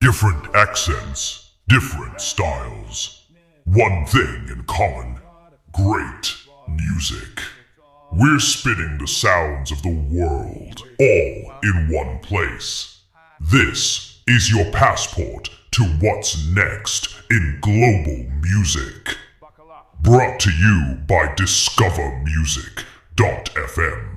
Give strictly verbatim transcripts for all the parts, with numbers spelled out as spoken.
Different accents, different styles. One thing in common, great music. We're spinning the sounds of the world, all in one place. This is your passport to what's next in global music. Brought to you by discover music dot f m.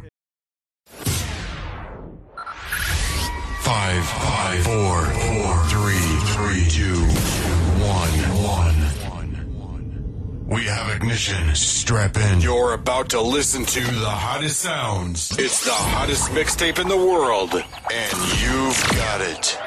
Five, five, four, four, three, three, two, one, one. We have ignition. Strap in. You're about to listen to the hottest sounds. It's the hottest mixtape in the world, and you've got it.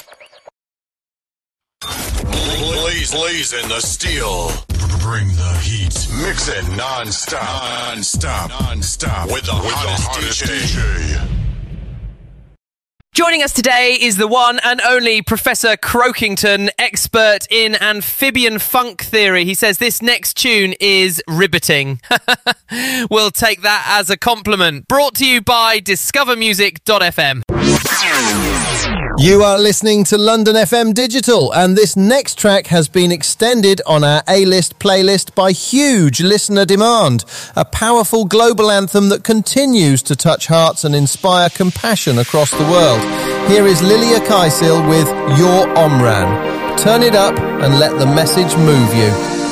Blaze, blazing the steel. Bring the heat. Mix it non-stop. Non-stop. Non-stop. With the, with hottest, the hottest D J. D J. Joining us today is the one and only Professor Croakington, expert in amphibian funk theory. He says this next tune is riveting. We'll take that as a compliment. Brought to you by discover music dot f m. You are listening to London F M Digital, and this next track has been extended on our A-list playlist by huge listener demand. A powerful global anthem that continues to touch hearts and inspire compassion across the world. Here is Lilia Kaisil with Your Omran. Turn it up and let the message move you.